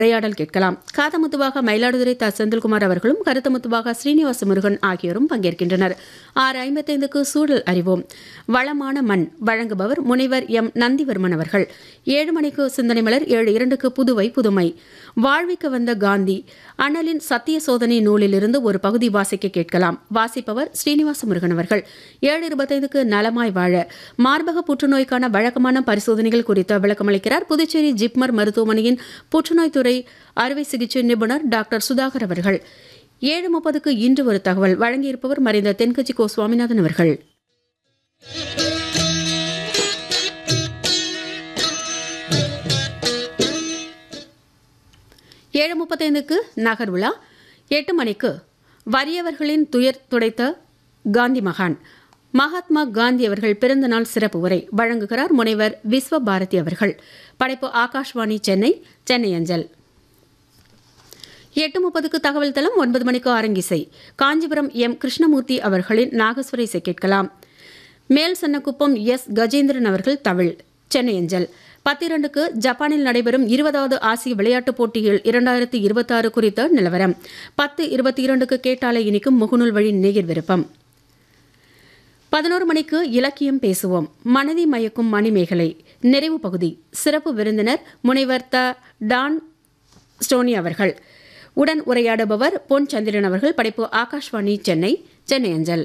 உரையாடல் கேட்கலாம். காதமுத்துவாக மயிலாடுதுறை த. செந்தில்குமார் அவர்களும், கருத்தமுத்துவாக ஸ்ரீனிவாச முருகன் ஆகியோரும் பங்கேற்கின்றனர். 6:55க்கு சூழல் அறிவோம். வளமான மண் வழங்குபவர் முனைவர் எம். நந்திவர்மன் அவர்கள். 7 மணிக்கு சிந்தனை மலர். 7:02க்கு புதுவை புதுமை. வாழ்விக்க வந்த காந்தி அண்ணலின் சத்திய சோதனை நூலிலிருந்து ஒரு பகுதி வாசிக்க கேட்கலாம். வாசிப்பவர் ஸ்ரீனிவாச முருகன் அவர்கள். 7:25க்கு நலமாய் வாழ மார்பக புற்றுநோய்க்கான வழக்கமான பரிசோதனைகள் குறித்த விளக்கமளிக்கிறார் புதுச்சேரி ஜிப்மர் மருத்துவமனையின் புற்றுநோய் துறை அறுவை சிகிச்சை நிபுணர் டாக்டர் சுதாகர் அவர்கள். 7:30க்கு இன்று ஒரு தகவல் வழங்கியிருப்பவர் மறைந்த தென்கட்சி கோ. சுவாமிநாதன் அவர்கள். ஏழு 7:35க்கு நகர் விழா. 8 மணிக்கு வறியவர்களின் துயர் துடைத்த காந்தி மகான் மகாத்மா காந்தி அவர்கள் பிறந்தநாள் சிறப்பு உரை வழங்குகிறார் முனைவர் விஸ்வபாரதி அவர்கள். படைப்பு ஆகாஷ்வாணி சென்னை, சென்னை அஞ்சல். 8:30க்கு தகவல் தளம். 9 மணிக்கு அரங்கிசை. காஞ்சிபுரம் எம். கிருஷ்ணமூர்த்தி அவர்களின் நாகஸ்வர இசை கேட்கலாம். மேல் சன்னக்குப்பம் எஸ். கஜேந்திரன் அவர்கள் தவில், சென்னை அஞ்சல். 10:02க்கு ஜப்பானில் நடைபெறும் 20வது ஆசிய விளையாட்டுப் போட்டிகள் 2026 குறித்த நிலவரம். 10:22க்கு கேட்டாலை இனிக்கும் முகநூல் வழி நேயர் விருப்பம். 11 மணிக்கு இலக்கியம் பேசுவோம். மனதை மயக்கும் மணிமேகலை நிறைவு பகுதி. சிறப்பு விருந்தினர் முனைவர் த. டான் ஸ்டோனி அவர்கள். உடன் உரையாடுபவர் பொன் சந்திரன் அவர்கள். படைப்பு ஆகாஷ்வாணி சென்னை, சென்னை அஞ்சல்.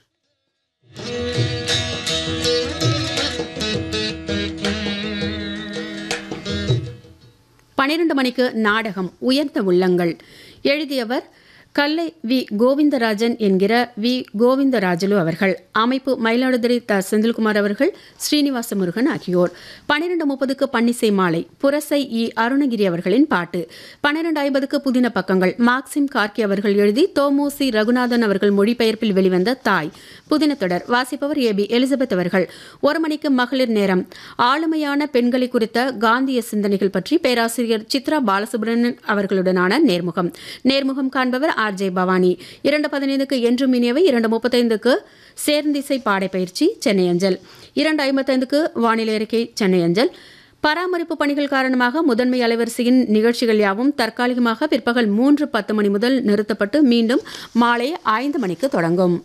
12 மணிக்கு நாடகம் உயர்ந்த உள்ளங்கள். எழுதியவர் கல்லை வி. கோவிந்தராஜன் என்கிற வி. கோவிந்தராஜலு அவர்கள். அமைப்பு மயிலாடுதுறை த. செந்தில்குமார் அவர்கள், ஸ்ரீனிவாச முருகன் ஆகியோர். 12:30க்கு பன்னிசை மாலை. புரசை இ. அருணகிரி அவர்களின் பாட்டு. 12:50க்கு புதின பக்கங்கள். மார்க்சிம் கார்கி அவர்கள் எழுதி தோமோசி ரகுநாதன் அவர்கள் மொழிபெயர்ப்பில் வெளிவந்த தாய் புதின தொடர். வாசிப்பவர் ஏ. பி. எலிசபெத் அவர்கள். 1 மணிக்கு மகளிர் நேரம். ஆளுமையான பெண்களை குறித்த காந்திய சிந்தனைகள் பற்றி பேராசிரியர் சித்ரா பாலசுப்ரமணியன் அவர்களுடனான நேர்முகம் காண்பவர் ஆர். ஜே. பவானி. 2:15க்கு என்றும் இனியவை. 2:35க்கு சேர்ந்திசை பாடைப்பயிற்சி, சென்னை அஞ்சல். 2:55க்கு வானிலை அறிக்கை, சென்னை அஞ்சல். பராமரிப்பு பணிகள் காரணமாக முதன்மை அலைவரிசையின் நிகழ்ச்சிகள் யாவும் தற்காலிகமாக பிற்பகல் 3:10 மணி முதல் நிறுத்தப்பட்டு மீண்டும் மாலை 5 மணிக்கு தொடங்கும்.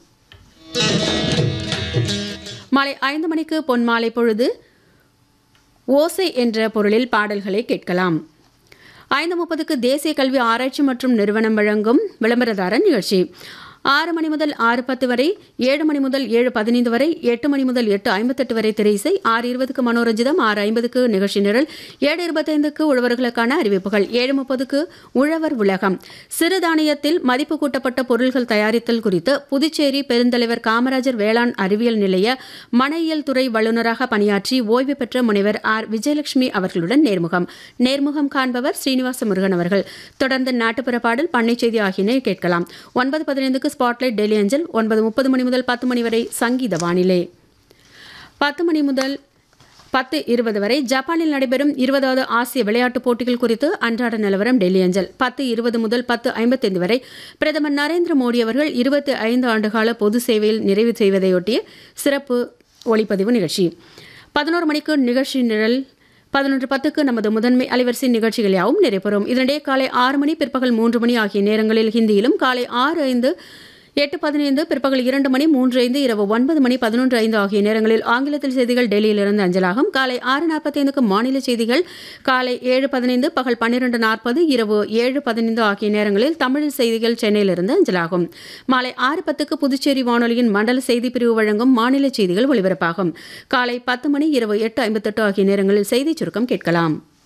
மாலை 5 மணிக்கு பொன்மாலை பொழுது ஓசை என்ற பொருளில் பாடல்களை கேட்கலாம். 5:30க்கு தேசிய கல்வி ஆராய்ச்சி மற்றும் நிறுவனம் வழங்கும் விளம்பரதார நிகழ்ச்சி. 6 மணி முதல் 6:10 வரை, 7 மணி முதல் 7:15 வரை, 8 மணி முதல் 8:58 வரை திரையிசை. 6:20க்கு மனோரஞ்சிதம், 6:50க்கு நிகழ்ச்சி நிரல், 7:25க்கு உழவர்களுக்கான அறிவிப்புகள், 7:30க்கு உழவர் உலகம். சிறுதானியத்தில் மதிப்பு கூட்டப்பட்ட பொருட்கள் தயாரித்தல் குறித்து புதுச்சேரி பெருந்தலைவர் காமராஜர் வேளாண் அறிவியல் நிலைய மனையியல் துறை வல்லுநராக பணியாற்றி ஓய்வு பெற்ற முனைவர் ஆர். விஜயலட்சுமி அவர்களுடன் நேர்முகம் காண்பவர் ஸ்ரீனிவாச முருகன் அவர்கள். தொடர்ந்து நாட்டுப்புற பாடல், பண்ணை செய்தி ஆகியன கேட்கலாம். 9:15க்கு ஸ்பாட்லைட் டெல்லி அஞ்சல். 9:30 மணி முதல் 10 மணி வரை சங்கீத வானிலை. 10 மணி முதல் 10:20 வரை ஜப்பானில் நடைபெறும் 20வது ஆசிய விளையாட்டுப் போட்டிகள் குறித்து அன்றாட நிலவரம், டெல்லி அஞ்சல். 10:20 முதல் 10:55 வரை பிரதமர் நரேந்திர மோடி அவர்கள் 25 ஆண்டுகால பொது சேவையில் நிறைவு செய்வதையொட்டிய சிறப்பு ஒளிப்பதிவு நிகழ்ச்சி. 11 மணிக்கு நிகழ்ச்சி நிரல். 11:10க்கு நமது முதன்மை அலைவரிசை நிகழ்ச்சிகள் யாவும் நிறைவேறும். இதனிடையே காலை 6 மணி, பிற்பகல் 3 மணி ஆகிய நேரங்களில் ஹிந்தியிலும், காலை 6:05, 8:15, பிற்பகல் 2 மணி, 3:05, இரவு 9 மணி, 11:05 ஆகிய நேரங்களில் ஆங்கிலத்தில் செய்திகள் டெல்லியிலிருந்து அஞ்சலாகும். காலை 6:45க்கு மாநில செய்திகள், காலை 7:15, பகல் 12:40, இரவு 7:15 ஆகிய நேரங்களில் தமிழ் செய்திகள் சென்னையிலிருந்து அஞ்சலாகும். மாலை 6:10க்கு புதுச்சேரி வானொலியின் மண்டல செய்தி பிரிவு வழங்கும் மாநில செய்திகள் ஒலிபரப்பாகும். காலை 10 மணி, இரவு 8:58 ஆகிய நேரங்களில் செய்திச் சுருக்கம் கேட்கலாம்.